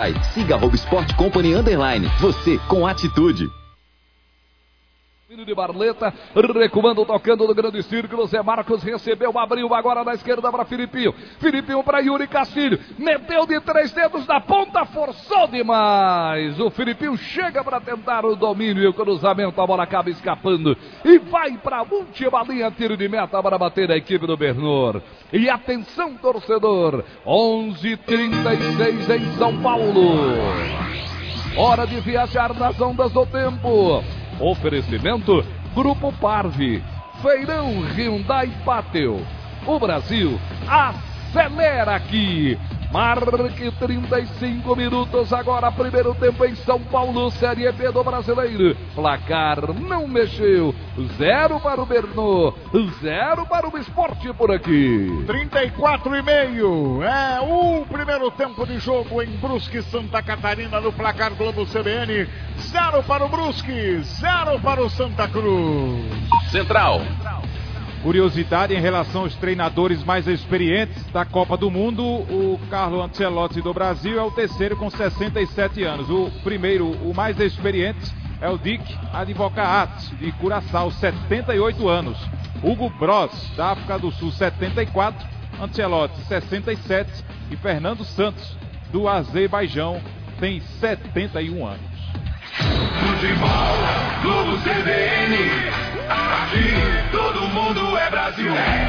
Siga @Sport Company _, você com atitude. Filho de Barleta, recuando, tocando no grande círculo. Zé Marcos recebeu, abriu agora na esquerda para Filipinho. Filipinho para Yuri Castilho. Meteu de 3 dedos na ponta, forçou demais. O Filipinho chega para tentar o domínio e o cruzamento. A bola acaba escapando e vai para a última linha. Tiro de meta para bater a equipe do Bernor. E atenção, torcedor. 11h36 em São Paulo. Hora de viajar nas ondas do tempo. Oferecimento Grupo Parve, Feirão Hyundai Pátio. O Brasil acelera aqui. Marque 35 minutos agora, primeiro tempo em São Paulo, Série B do Brasileiro. Placar não mexeu. 0 para o Bernô, 0 para o Esporte por aqui. 34,5 é o primeiro tempo de jogo em Brusque, Santa Catarina, no placar Globo CBN. 0 para o Brusque, 0 para o Santa Cruz. Central. Curiosidade em relação aos treinadores mais experientes da Copa do Mundo, o Carlo Ancelotti do Brasil é o terceiro com 67 anos. O primeiro, o mais experiente, é o Dick Advocaat, de Curaçao, 78 anos. Hugo Bros, da África do Sul, 74, Ancelotti, 67 e Fernando Santos, do Azerbaijão, tem 71 anos. Futebol, Globo CBN. Aqui todo mundo é Brasil.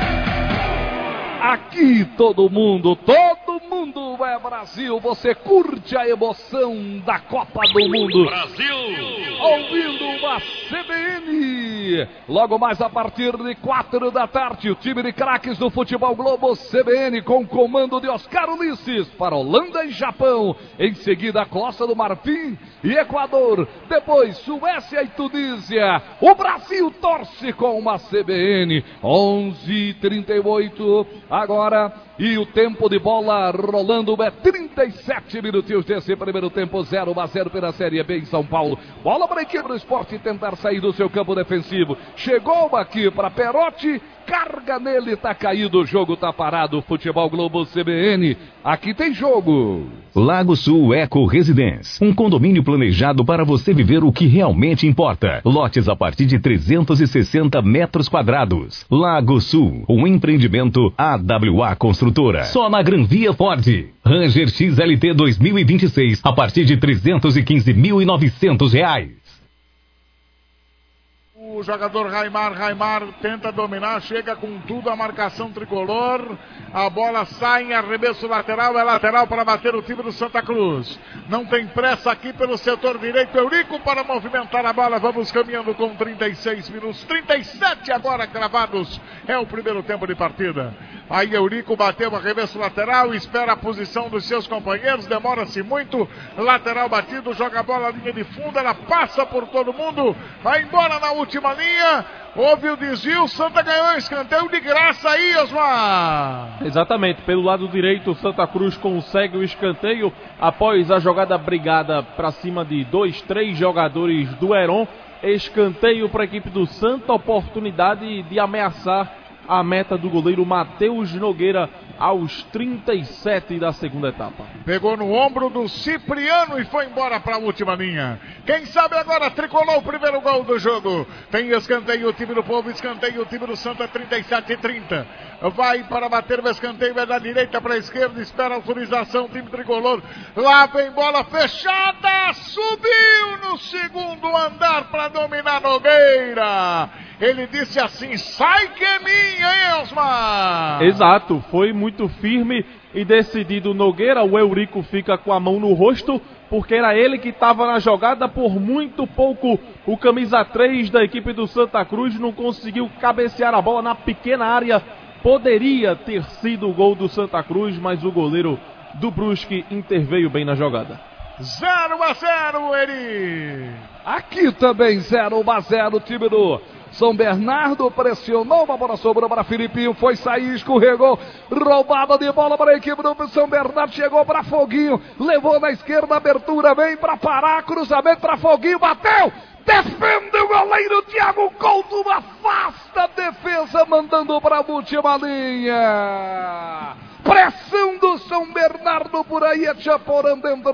Aqui todo mundo é Brasil. Você curte a emoção da Copa do Mundo. Brasil! Ouvindo uma CBN. Logo mais a partir de 4 da tarde, o time de craques do Futebol Globo CBN com comando de Oscar Ulisses para Holanda e Japão. Em seguida, Costa do Marfim e Equador. Depois, Suécia e Tunísia. O Brasil torce com uma CBN. 11h38 agora. E o tempo de bola rolando é 37 minutinhos desse primeiro tempo, 0-0 pela Série B em São Paulo. Bola para a equipe do Esporte tentar sair do seu campo defensivo. Chegou aqui para Perotti, carga nele, tá caído, o jogo tá parado. Futebol Globo CBN, aqui tem jogo. Lago Sul Eco Residence, um condomínio planejado para você viver o que realmente importa. Lotes a partir de 360 metros quadrados. Lago Sul, um empreendimento AWA Construtora. Só na Gran Via Ford. Ranger XLT 2026 a partir de R$315.900. O jogador Raimar tenta dominar, chega com tudo a marcação tricolor. A bola sai em arremesso lateral, é lateral para bater o time do Santa Cruz. Não tem pressa aqui pelo setor direito, Eurico para movimentar a bola. Vamos caminhando com 36 minutos, 37 agora gravados. É o primeiro tempo de partida. Aí Eurico bateu arremesso lateral, espera a posição dos seus companheiros, demora-se muito. Lateral batido, joga a bola na linha de fundo, ela passa por todo mundo, vai embora na última linha. Houve o desvio, o Santa ganhou escanteio de graça aí, Osmar. Exatamente, pelo lado direito o Santa Cruz consegue o escanteio após a jogada brigada para cima de 2-3 jogadores do Heron. Escanteio para a equipe do Santa, oportunidade de ameaçar a meta do goleiro Matheus Nogueira aos 37 da segunda etapa. Pegou no ombro do Cipriano e foi embora para a última linha. Quem sabe agora tricolou o primeiro gol do jogo. Tem escanteio o time do Povo, escanteio o time do Santa, 37-30. Vai para bater o escanteio, é da direita para a esquerda, espera a autorização, time tricolor. Lá vem bola fechada, subiu no segundo andar para dominar Nogueira. Ele disse assim, sai que é minha, hein, Osmar? Exato, foi muito firme e decidido Nogueira. O Eurico fica com a mão no rosto, porque era ele que estava na jogada. Por muito pouco o camisa 3 da equipe do Santa Cruz não conseguiu cabecear a bola na pequena área. Poderia ter sido o gol do Santa Cruz, mas o goleiro do Brusque interveio bem na jogada. 0-0, Eri. Aqui também 0-0, o time do São Bernardo pressionou, a bola sobrou para Filipinho, foi sair, escorregou, roubada de bola para a equipe do São Bernardo, chegou para Foguinho, levou na esquerda, abertura, vem para parar, cruzamento para Foguinho, bateu, defende o goleiro Thiago Couto, afasta a defesa, mandando para a última linha. Pressão do São Bernardo por aí, é Chaporã dentro